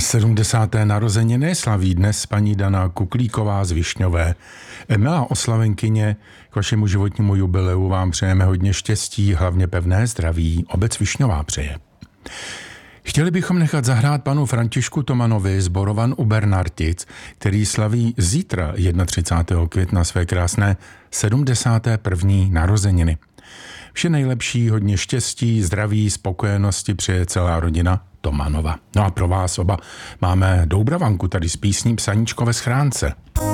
70. narozeniny slaví dnes paní Dana Kuklíková z Višňové. Milá oslavenkyně, k vašemu životnímu jubileu vám přejeme hodně štěstí, hlavně pevné zdraví. Obec Višňová přeje. Chtěli bychom nechat zahrát panu Františku Tomanovi z Borovan u Bernartic, který slaví zítra 31. května své krásné 71. narozeniny. Vše nejlepší, hodně štěstí, zdraví, spokojenosti přeje celá rodina Tomanova. No a pro vás oba máme Doubravanku tady s písní Psaníčko ve schránce.